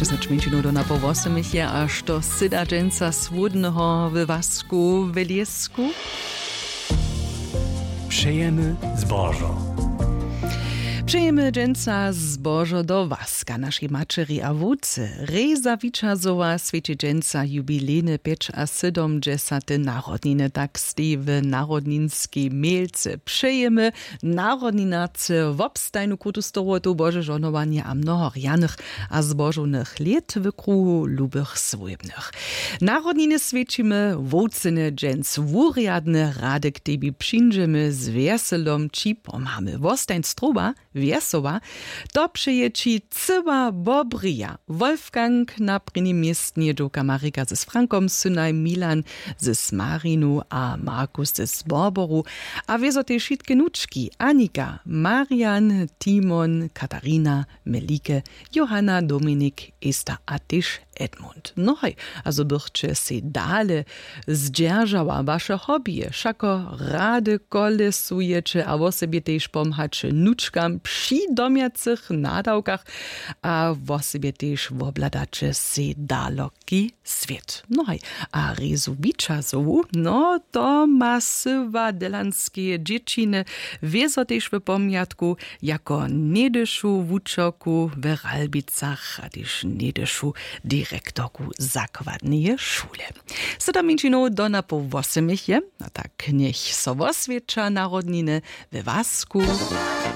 10 minut do na po 8 je, aż to syda dżęca słodnego wywasku w Liesku. Přejemy zbożo. Přejemy dżęca zbożo do waska naszej maczeri a wódcy. Reza Wiczazowa świeci dżęca jubilejny 75. narodniny, tak stej w narodninskiej mielce. Přejemy narodninacy w obstajnu kutu storotu Boże żonowania a mnoho rjanych a zbożonych lat w kruhu lubych swojebnych. Narodniny świecimy wódcyny dżęc wuriadny radek tebi przyjdziemy z weselom ci pomamy. Wostajn stroba Wiesowa, to przyjeci cyła Bobrija. Wolfgang na prynim miestnie Dżoka Marika z Frankom, synaj Milan z Marinu a Markus z Borboru, a wieso te wszystkie nuczki Anika, Marian, Timon, Katarina, Melike, Johanna, Dominik, Esther a też Edmund. No hej, also bychcie se dale zdzierżała wasze hobby, szako rady kolesujecie, a wo sobie też pomhacie nuczkam przy domiacych nadałkach, a wo sobie też wobladacie se daloki świat. No hej, a Rezu Wiczazowu, no to ma sywa delanskie dziewczyny, wieso też w pomiatku, jako niedyszu wuczoku w Ralbicach, a też niedyszu dyrektorku zakładnej szule. 7 minut do na po 8 je, a tak niech so oswiecza narodniny w Wasku.